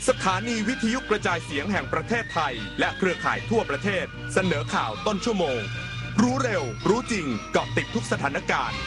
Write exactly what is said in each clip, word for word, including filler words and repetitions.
สถานีวิทยุกระจายเสียงแห่งประเทศไทยและเครือข่ายทั่วประเทศเสนอข่าวต้นชั่วโมงรู้เร็วรู้จริงเกาะติดทุกสถานการณ์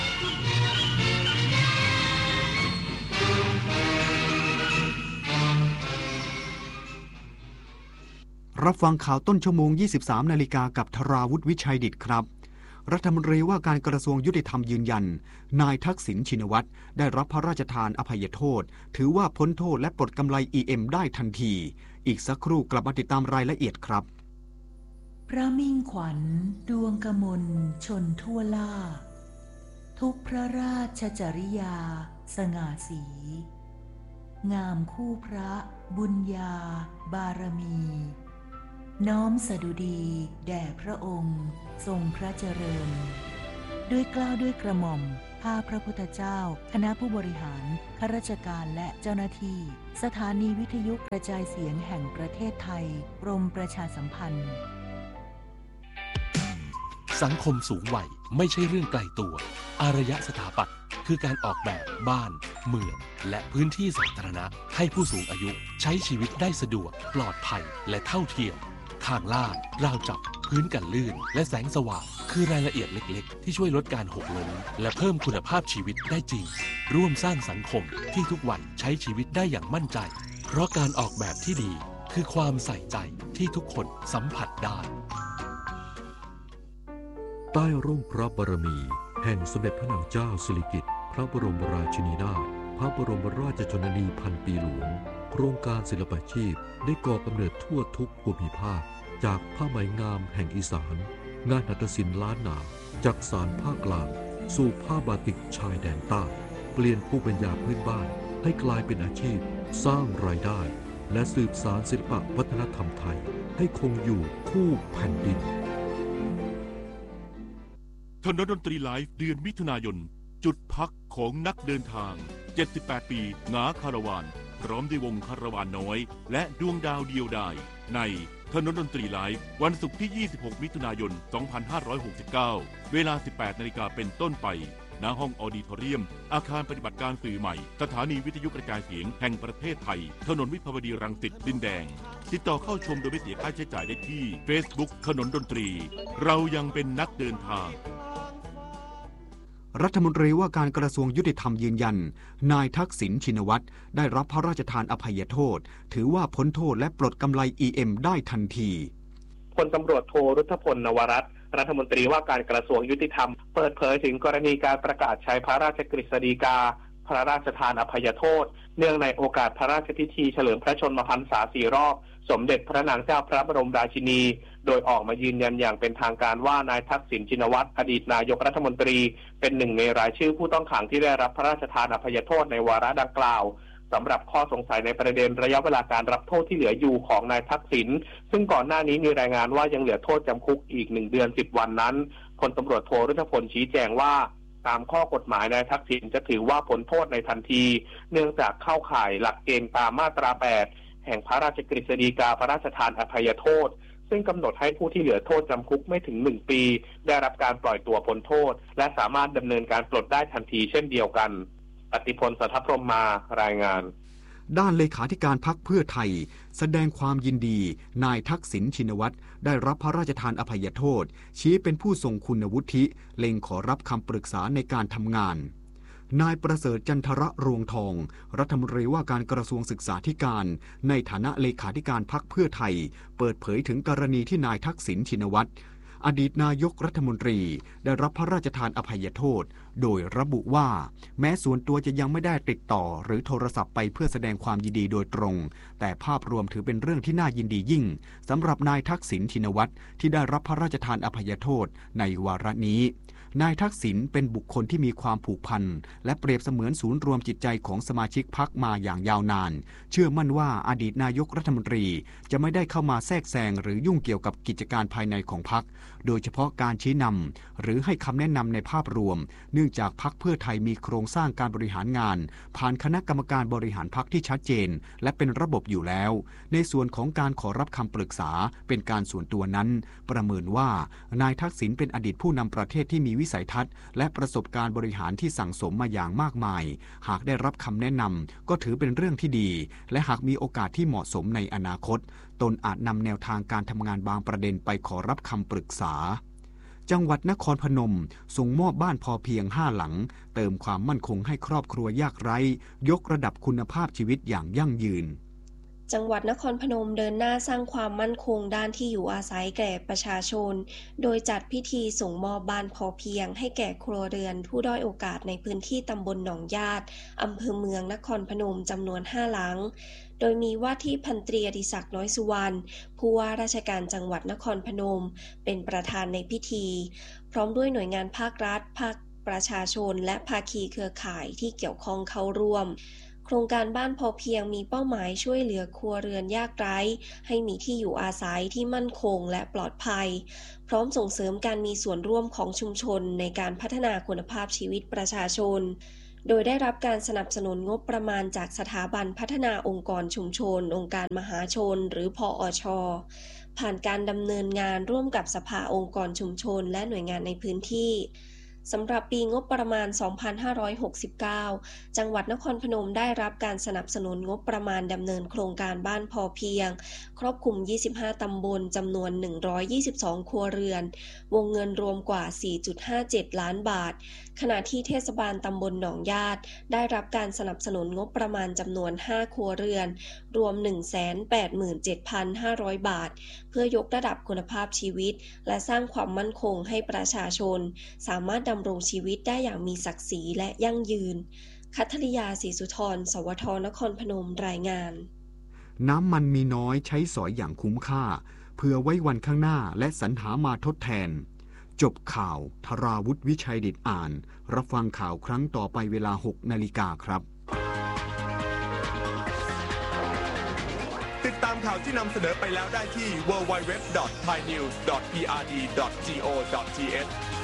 รับฟังข่าวต้นชั่วโมง ยี่สิบสาม นาฬิกากับธราวุฒิวิชัยดิษฐ์ครับรัฐมนตรีว่าการกระทรวงยุติธรรมยืนยันนายทักษิณชินวัตรได้รับพระราชทานอภัยโทษถือว่าพ้นโทษและปลดกำไร อี เอ็ม ได้ทันทีอีกสักครู่กลับมาติดตามรายละเอียดครับพระมิ่งขวัญดวงกมลชนทั่วล่าทุกพระราชจริยาสง่าสีงามคู่พระบุญญาบารมีน้อมสดุดีแด่พระองค์ทรงพระเจริญด้วยเกล้าด้วยกระหม่อมข้าพระพุทธเจ้าคณะผู้บริหารข้าราชการและเจ้าหน้าที่สถานีวิทยุกระจายเสียงแห่งประเทศไทยกรมประชาสัมพันธ์สังคมสูงวัยไม่ใช่เรื่องไกลตัวอารยสถาปัตย์คือการออกแบบบ้านเมืองและพื้นที่สาธารณะให้ผู้สูงอายุใช้ชีวิตได้สะดวกปลอดภัยและเท่าเทียมข้างล่างราวจับพื้นกันลื่นและแสงสว่างคือรายละเอียดเล็กๆที่ช่วยลดการหกล้มและเพิ่มคุณภาพชีวิตได้จริงร่วมสร้างสังคมที่ทุกวัยใช้ชีวิตได้อย่างมั่นใจเพราะการออกแบบที่ดีคือความใส่ใจที่ทุกคนสัมผัสได้ใต้ร่มพระบารมีแห่งสมเด็จพระนางเจ้าสิริกิติ์พระบรมราชินีนาถพระบรมราชชนนีพันปีหลวงโครงการศิลปาชีพได้ก่อกำเนิดทั่วทุกภูมิภาคจากผ้าไหมงามแห่งอีสานงานหัตถศิลป์ล้านนาจากสานภาคกลางสู่ผ้าบาติกชายแดนใต้เปลี่ยนภูมิปัญญาพื้นบ้านให้กลายเป็นอาชีพสร้างรายได้และสืบสานศิลปวัฒนธรรมไทยให้คงอยู่คู่แผ่นดินถนนดนตรีไลฟ์เดือนมิถุนายนจุดพักของนักเดินทางเจ็ดสิบแปดปีหงาคาราวานพร้อมด้วยวงคาราวานน้อยและดวงดาวเดียวดายในถนนดนตรีไลฟ์วันศุกร์ที่ยี่สิบหกมิถุนายนสองพันห้าร้อยหกสิบเก้าเวลา สิบแปดนาฬิกาเป็นต้นไปณห้องออดิทอเรียมอาคารปฏิบัติการสื่อใหม่สถานีวิทยุกระจายเสียงแห่งประเทศไทยถนนวิภาวดีรังสิตดินแดงติดต่อเข้าชมโดยไม่เสียค่าใช้จ่ายได้ที่ Facebook ถนนดนตรีเรายังเป็นนักเดินทางรัฐมนตรีว่าการกระทรวงยุติธรรมยืนยันนายทักษิณชินวัตรได้รับพระราชทานอภัยโทษถือว่าพ้นโทษและปลดกำไร อี เอ็ม ได้ทันทีพลตำรวจโทรุทธพลนวรัตน์รัฐมนตรีว่าการกระทรวงยุติธรรมเปิดเผยถึงกรณีการประกาศใช้พระราชกฤษฎีกาพระราชทานอภัยโทษเนื่องในโอกาสพระราชพิธีเฉลิมพระชนมพรรษาสี่รอบสมเด็จพระนางเจ้าพระบรมราชินีโดยออกมายืนยันอย่างเป็นทางการว่านายทักษิณชินวัตรอดีตนายกรัฐมนตรีเป็นหนึ่งในรายชื่อผู้ต้องขังที่ได้รับพระราชทานอภัยโทษในวาระดังกล่าวสำหรับข้อสงสัยในประเด็นระยะเวลาการรับโทษที่เหลืออยู่ของนายทักษิณซึ่งก่อนหน้านี้มีรายงานว่ายังเหลือโทษจำคุกอีกหนึ่งเดือนสิบวันนั้นพลตำรวจโทรุทธพลชี้แจงว่าตามข้อกฎหมายนายทักษิณจะถือว่าพ้นโทษในทันทีเนื่องจากเข้าข่ายหลักเกณฑ์ตามมาตราแปดแห่งพระราชกฤษฎีกาพระราชทานอภัยโทษซึ่งกำหนดให้ผู้ที่เหลือโทษจำคุกไม่ถึงหนึ่งปีได้รับการปล่อยตัวพ้นโทษและสามารถดำเนินการปลดได้ทันทีเช่นเดียวกันอติพล สัทธพรหมมารายงานด้านเลขาธิการพรรคเพื่อไทยแสดงความยินดีนายทักษิณชินวัตรได้รับพระราชทานอภัยโทษชี้เป็นผู้ทรงคุณวุฒิเล็งขอรับคำปรึกษาในการทำงานนายประเสริฐจันทระรวงทองรัฐมนตรีว่าการกระทรวงศึกษาธิการในฐานะเลขาธิการพรรคเพื่อไทยเปิดเผยถึงกรณีที่นายทักษิณชินวัตรอดีตนายกรัฐมนตรีได้รับพระราชทานอภัยโทษโดยระบุว่าแม้ส่วนตัวจะยังไม่ได้ติดต่อหรือโทรศัพท์ไปเพื่อแสดงความยินดีโดยตรงแต่ภาพรวมถือเป็นเรื่องที่น่ายินดียิ่งสำหรับนายทักษิณชินวัตรที่ได้รับพระราชทานอภัยโทษในวาระนี้นายทักษิณเป็นบุคคลที่มีความผูกพันและเปรียบเสมือนศูนย์รวมจิตใจของสมาชิกพรรคมาอย่างยาวนานเชื่อมั่นว่าอดีตนายกรัฐมนตรีจะไม่ได้เข้ามาแทรกแซงหรือยุ่งเกี่ยวกับกิจการภายในของพรรคโดยเฉพาะการชี้นำหรือให้คำแนะนำในภาพรวมเนื่องจากพรรคเพื่อไทยมีโครงสร้างการบริหารงานผ่านคณะกรรมการบริหารพรรคที่ชัดเจนและเป็นระบบอยู่แล้วในส่วนของการขอรับคำปรึกษาเป็นการส่วนตัวนั้นประเมินว่านายทักษิณเป็นอดีตผู้นำประเทศที่มีวิวิสัยทัศน์และประสบการณ์บริหารที่สั่งสมมาอย่างมากมายหากได้รับคำแนะนำก็ถือเป็นเรื่องที่ดีและหากมีโอกาสที่เหมาะสมในอนาคตตนอาจนำแนวทางการทำงานบางประเด็นไปขอรับคำปรึกษาจังหวัดนครพนมส่งมอบบ้านพอเพียงห้าหลังเติมความมั่นคงให้ครอบครัวยากไร้ยกระดับคุณภาพชีวิตอย่างยั่งยืนจังหวัดนครพนมเดินหน้าสร้างความมั่นคงด้านที่อยู่อาศัยแก่ประชาชนโดยจัดพิธีส่งมอบบ้านพอเพียงให้แก่ครัวเรือนผู้ด้อยโอกาสในพื้นที่ตำบลหนองญาติอำเภอเมืองนครพนมจำนวนห้าหลังโดยมีว่าที่พันตรีอดิศักดิ์น้อยสุวรรณผู้ว่าราชการจังหวัดนครพนมเป็นประธานในพิธีพร้อมด้วยหน่วยงานภาครัฐภาคประชาชนและภาคีเครือข่ายที่เกี่ยวข้องเข้าร่วมโครงการบ้านพอเพียงมีเป้าหมายช่วยเหลือครัวเรือนยากไร้ให้มีที่อยู่อาศัยที่มั่นคงและปลอดภัยพร้อมส่งเสริมการมีส่วนร่วมของชุมชนในการพัฒนาคุณภาพชีวิตประชาชนโดยได้รับการสนับสนุนงบประมาณจากสถาบันพัฒนาองค์กรชุมชนองค์การมหาชนหรือพอช.ผ่านการดำเนินงานร่วมกับสภาองค์กรชุมชนและหน่วยงานในพื้นที่สำหรับปีงบประมาณ สองพันห้าร้อยหกสิบเก้า จังหวัดนครพนมได้รับการสนับสนุนงบประมาณดำเนินโครงการบ้านพอเพียงครอบคลุมยี่สิบห้าตำบลจำนวนหนึ่งร้อยยี่สิบสองครัวเรือนวงเงินรวมกว่า สี่จุดห้าเจ็ด ล้านบาทขณะที่เทศบาลตำบลหนองญาติได้รับการสนับสนุนงบประมาณจำนวนห้าครัวเรือนรวม หนึ่งแสนแปดหมื่นเจ็ดพันห้าร้อย บาทเพื่อยกระดับคุณภาพชีวิตและสร้างความมั่นคงให้ประชาชนสามารถดำรงชีวิตได้อย่างมีศักดิ์ศรีและยั่งยืนคัทริยาศรีสุธรสวทนครพนมรายงานน้ำมันมีน้อยใช้สอยอย่างคุ้มค่าเพื่อไว้วันข้างหน้าและสรรหามาทดแทนจบข่าวธราวุฒิวิชัยดิษฐ์อ่านรับฟังข่าวครั้งต่อไปเวลา หกนาฬิกาครับติดตามข่าวที่นำเสนอไปแล้วได้ที่ ดับเบิลยู ดับเบิลยู ดับเบิลยู ดอท ไทยนิวส์ ดอท พี อาร์ ดี ดอท จี โอ ดอท ที เอช